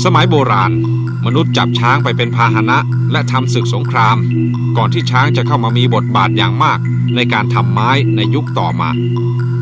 สมัยโบราณมนุษย์จับช้างไปเป็นพาหนะและทำศึกสงครามก่อนที่ช้างจะเข้ามามีบทบาทอย่างมากในการทำไม้ในยุคต่อมา